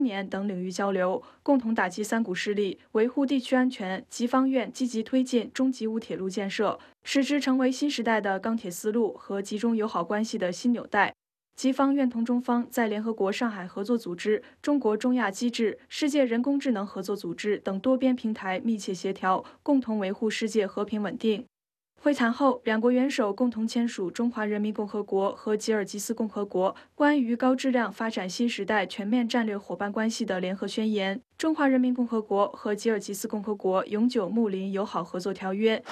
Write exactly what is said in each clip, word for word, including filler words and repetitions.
年等领域交流，共同打击三股势力，维护地区安全。吉方愿积极推进中吉乌铁路建设，使之成为新时代的钢铁丝路和吉中友好关系的新纽带。吉方愿同中方在联合国上海合作组织、中国中亚机制、世界人工智能合作组织等多边平台密切协调，共同维护世界和平稳定。会谈后，两国元首共同签署中华人民共和国和吉尔吉斯共和国关于高质量发展新时代全面战略伙伴关系的联合宣言、中华人民共和国和吉尔吉斯共和国永久睦邻友好合作条约，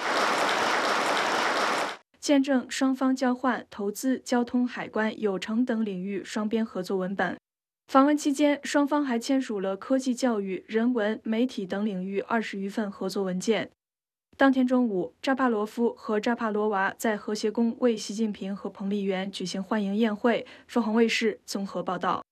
见证双方交换投资、交通、海关、有成等领域双边合作文本。访问期间，双方还签署了科技教育、人文、媒体等领域二十余份合作文件。当天中午，扎帕罗夫和扎帕罗娃在和谐宫为习近平和彭丽媛举行欢迎宴会。凤凰卫视综合报道。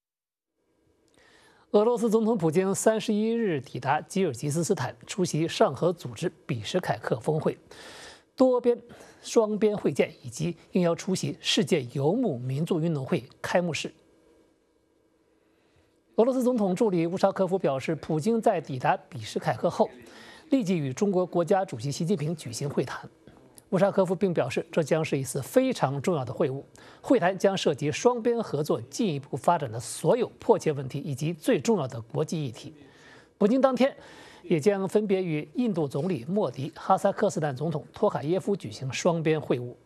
俄罗斯总统普京三十一日抵达吉尔吉斯斯坦，出席上合组织比什凯克峰会、多边双边会见以及应邀出席世界游牧民族运动会开幕式。俄罗斯总统助理乌沙科夫表示，普京在抵达比什凯克后，立即与中国国家主席习近平举行会谈。乌沙科夫并表示，这将是一次非常重要的会晤，会谈将涉及双边合作进一步发展的所有迫切问题以及最重要的国际议题。普京当天也将分别与印度总理莫迪、哈萨克斯坦总统托卡耶夫举行双边会晤。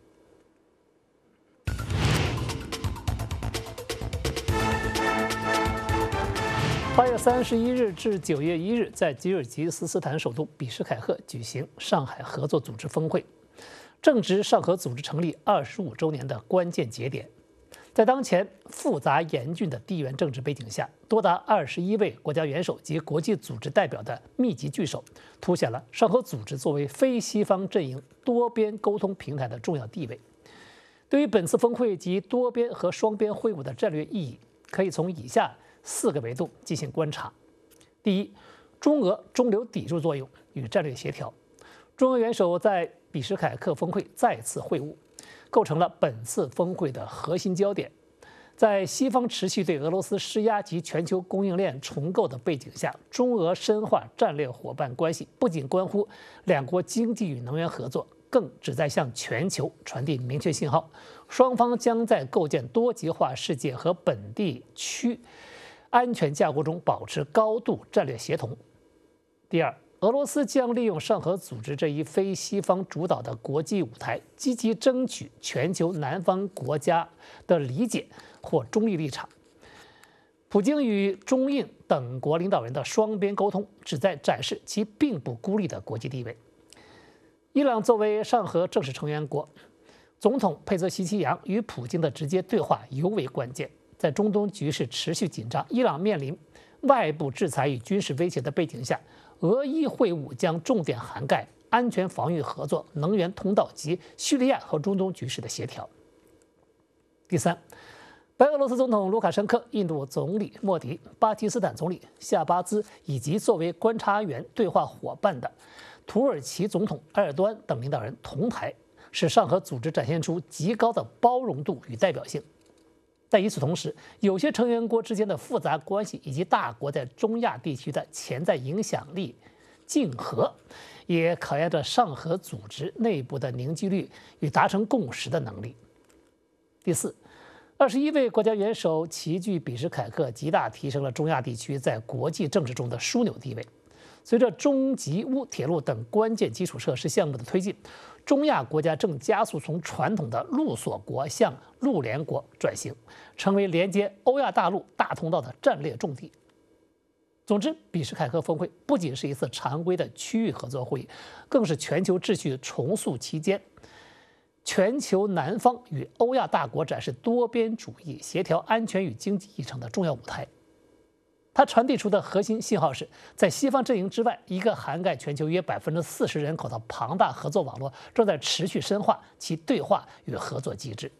八月三十一日至九月一日，在吉尔吉斯斯坦首都比什凯克举行上海合作组织峰会，正值上合组织成立二十五周年的关键节点。在当前复杂严峻的地缘政治背景下，多达二十一位国家元首及国际组织代表的密集聚首，凸显了上合组织作为非西方阵营多边沟通平台的重要地位。对于本次峰会及多边和双边会晤的战略意义，可以从以下四个维度进行观察。第一，中俄中流砥柱作用与战略协调。中俄元首在比什凯克峰会再次会晤，构成了本次峰会的核心焦点。在西方持续对俄罗斯施压及全球供应链重构的背景下，中俄深化战略伙伴关系，不仅关乎两国经济与能源合作，更旨在向全球传递明确信号：双方将在构建多极化世界和本地区安全架构中保持高度战略协同。第二，俄罗斯将利用上合组织这一非西方主导的国际舞台，积极争取全球南方国家的理解或中立立场。普京与中印等国领导人的双边沟通，旨在展示其并不孤立的国际地位。伊朗作为上合正式成员国，总统佩泽西奇扬与普京的直接对话尤为关键。在中东局势持续紧张、伊朗面临外部制裁与军事威胁的背景下，俄伊会晤将重点涵盖安全防御合作、能源通道及叙利亚和中东局势的协调。第三，白俄罗斯总统卢卡申科、印度总理莫迪、巴基斯坦总理夏巴兹以及作为观察员对话伙伴的土耳其总统埃尔多安等领导人同台，使上合组织展现出极高的包容度与代表性。但与此同时，有些成员国之间的复杂关系以及大国在中亚地区的潜在影响力竞合，也考验着上合组织内部的凝聚力与达成共识的能力。第四，二十一位国家元首齐聚比什凯克，极大提升了中亚地区在国际政治中的枢纽地位。随着中吉乌铁路等关键基础设施项目的推进，中亚国家正加速从传统的陆锁国向陆联国转型，成为连接欧亚大陆大通道的战略重地。总之，比什凯克峰会不仅是一次常规的区域合作会议，更是全球秩序重塑期间全球南方与欧亚大国展示多边主义、协调安全与经济议程的重要舞台。它传递出的核心信号是，在西方阵营之外，一个涵盖全球约百分之四十人口的庞大合作网络正在持续深化其对话与合作机制。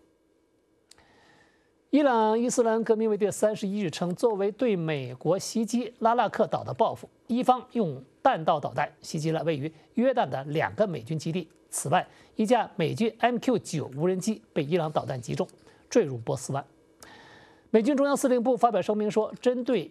伊朗伊斯兰革命卫队三十一日称，作为对美国袭击拉纳克岛的报复，伊方用弹道导弹袭击了位于约旦的两个美军基地。此外，一架美军 M Q 九无人机被伊朗导弹击中，坠入波斯湾。 美军中央司令部发表声明说，针对